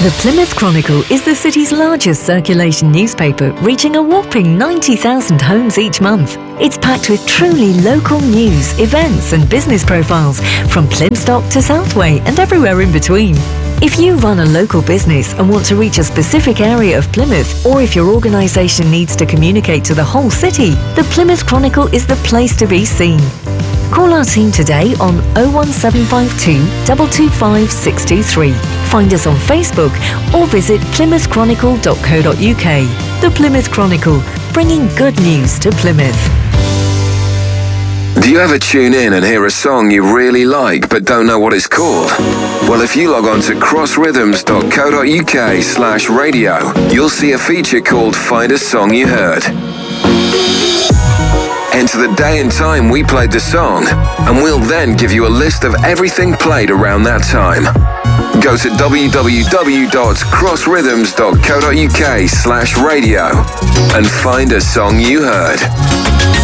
The Plymouth Chronicle is the city's largest circulation newspaper, reaching a whopping 90,000 homes each month. It's packed with truly local news, events and business profiles from Plymstock to Southway and everywhere in between. If you run a local business and want to reach a specific area of Plymouth, or if your organisation needs to communicate to the whole city, the Plymouth Chronicle is the place to be seen. Call our team today on 01752 225 623. Find us on Facebook or visit plymouthchronicle.co.uk. The Plymouth Chronicle, bringing good news to Plymouth. Do you ever tune in and hear a song you really like but don't know what it's called? Well, if you log on to crossrhythms.co.uk/radio, you'll see a feature called Find a Song You Heard. Enter the day and time we played the song, and we'll then give you a list of everything played around that time. Go to www.crossrhythms.co.uk/radio and find a song you heard.